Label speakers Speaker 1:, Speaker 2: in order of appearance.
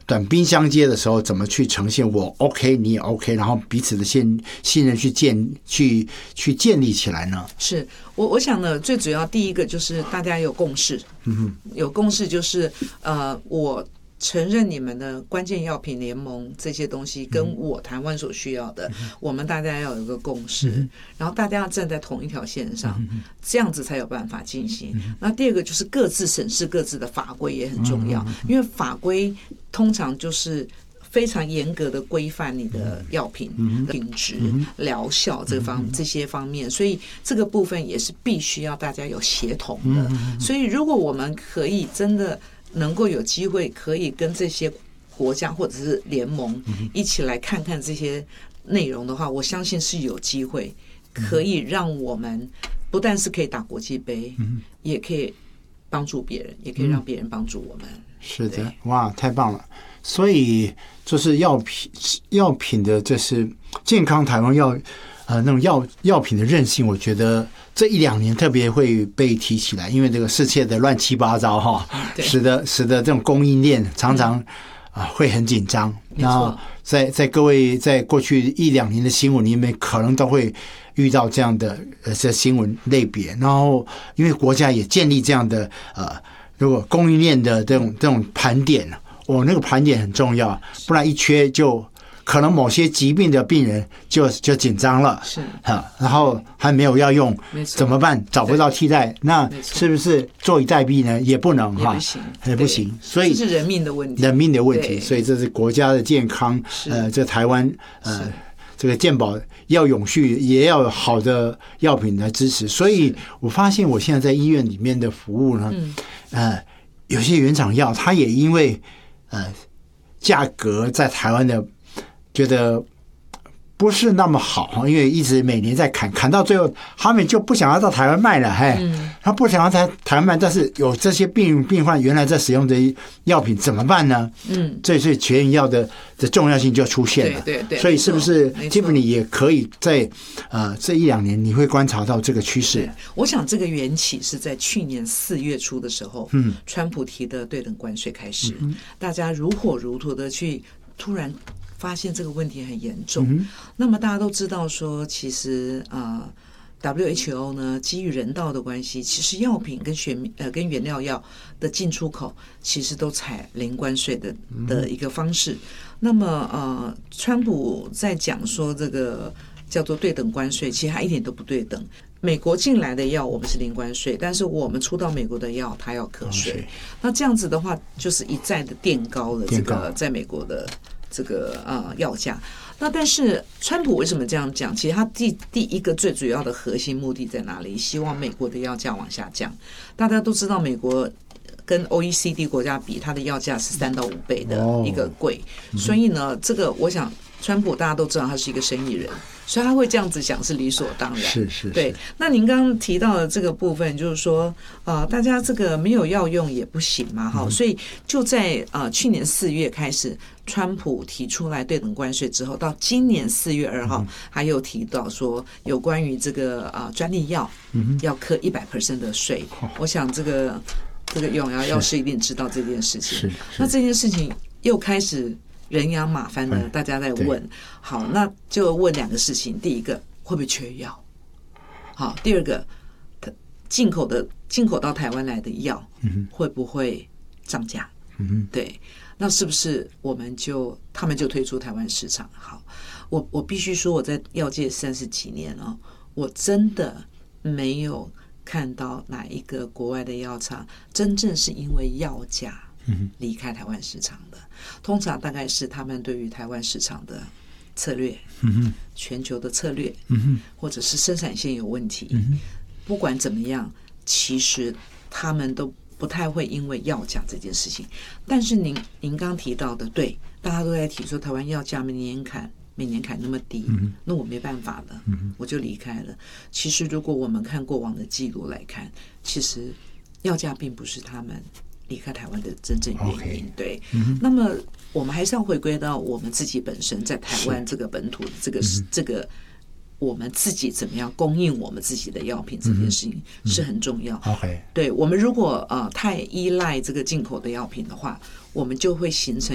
Speaker 1: 短兵相接的时候，怎么去呈现我 OK 你也 OK， 然后彼此的信任去建立起来呢？
Speaker 2: 是我想呢，最主要第一个就是大家有共识，有共识就是我承认你们的关键药品联盟这些东西跟我台湾所需要的，我们大家要有一个共识，然后大家要站在同一条线上，这样子才有办法进行。那第二个就是各自审视各自的法规也很重要，因为法规通常就是非常严格的规范你的药品品质、疗效这些方面，所以这个部分也是必须要大家有协同的。所以如果我们可以真的能够有机会可以跟这些国家或者是联盟一起来看看这些内容的话，我相信是有机会可以让我们不但是可以打国际杯，也可以帮助别人，也可以让别人帮助我们。
Speaker 1: 是的，哇，太棒了！所以就是药品的，这是健康台湾那种药品的韧性，我觉得这1-2年特别会被提起来，因为这个世界的乱七八糟哈，使得这种供应链常常会很紧张。然后在各位在过去1-2年的新闻里面，可能都会遇到这样的这新闻类别。然后因为国家也建立这样的如果供应链的这种盘点，那个盘点很重要，不然一缺就可能某些疾病的病人就紧张了，
Speaker 2: 是
Speaker 1: 然后还没有药用，怎么办？找不到替代，那是不是坐以待毙呢？也不能哈，也不行，所以
Speaker 2: 这是人命的问题，
Speaker 1: 所以这是国家的健康，这台湾这个健保要永续，也要有好的药品来支持。所以我发现我现在在医院里面的服务呢，有些原厂药，它也因为价格在台湾的觉得不是那么好，因为一直每年在砍到最后，他们就不想要到台湾卖了，他不想要在台湾卖，但是有这些病患原来在使用的药品怎么办呢？这是全员药的重要性就出现了。
Speaker 2: 对，
Speaker 1: 所以是不是 Tiffany 也可以在这1-2年你会观察到这个趋势？
Speaker 2: 我想这个缘起是在去年4月初的时候，川普提的对等关税开始，大家如火如荼的去突然发现这个问题很严重。那么大家都知道说，其实WHO 呢，基于人道的关系，其实药品跟原料药的进出口其实都采零关税的一个方式。那么川普在讲说这个叫做对等关税，其实它一点都不对等。美国进来的药我们是零关税，但是我们出到美国的药它要课税。那这样子的话，就是一再的垫高了这个在美国的这个药价。那但是川普为什么这样讲？其实他第一个最主要的核心目的在哪里？希望美国的药价往下降。大家都知道，美国跟 OECD 国家比，它的药价是3到5倍的一个贵，所以呢，这个我想川普大家都知道他是一个生意人，所以他会这样子想是理所当然。
Speaker 1: 是
Speaker 2: 对。那您刚刚提到的这个部分，就是说大家这个没有药用也不行嘛，所以就在去年4月开始，川普提出来对等关税之后，到今年4月2号，还有提到说有关于这个专利药要课100% 的税。我想这个永尧药师一定知道这件事情。那这件事情又开始人仰马翻的，大家在问。好，那就问2个事情：第一个，会不会缺药？好，第二个，进口到台湾来的药会不会涨价？对，那是不是他们就退出台湾市场？好，我必须说，我在药界30几年我真的没有看到哪一个国外的药厂真正是因为药价离开台湾市场的。通常大概是他们对于台湾市场的策略，全球的策略，或者是生产线有问题。不管怎么样，其实他们都不太会因为药价这件事情。但是您刚提到的，对，大家都在提说台湾药价每年砍那么低，那我没办法了，我就离开了。其实如果我们看过往的记录来看，其实药价并不是他们离开台湾的真正原因。对，那么我们还是要回归到我们自己本身在台湾这个本土的这个我们自己怎么样供应我们自己的药品，这件事情是很重要。对，我们如果太依赖这个进口的药品的话，我们就会形成